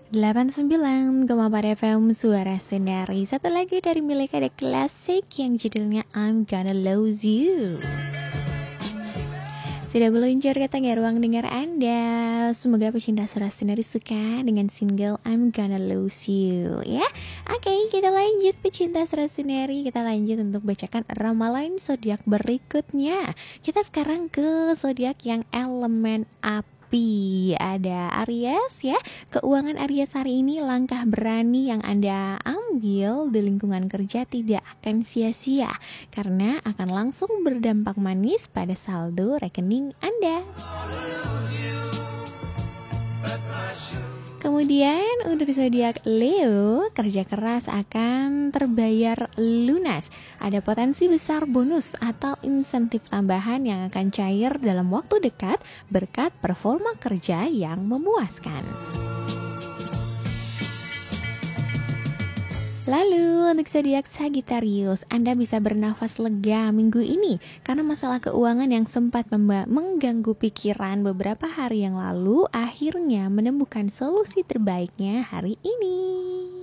89,4 FM Suara Sendari. Satu lagi dari milik ada klasik yang judulnya I'm Gonna Lose You. Sudah meluncur ke tengah ruang dengar Anda. Semoga pecinta Suara Sendari suka dengan single I'm Gonna Lose You ya. Oke, kita lanjut pecinta Suara Sendari. Kita lanjut untuk bacakan ramalan zodiak berikutnya. Kita sekarang ke zodiak yang elemen api. Ada Aries ya. Keuangan Aries hari ini langkah berani yang Anda ambil di lingkungan kerja tidak akan sia-sia karena akan langsung berdampak manis pada saldo rekening Anda. Kemudian untuk zodiak Leo, kerja keras akan terbayar lunas. Ada potensi besar bonus atau insentif tambahan yang akan cair dalam waktu dekat berkat performa kerja yang memuaskan. Lalu untuk zodiak Sagittarius, Anda bisa bernafas lega minggu ini karena masalah keuangan yang sempat mengganggu pikiran beberapa hari yang lalu akhirnya menemukan solusi terbaiknya hari ini.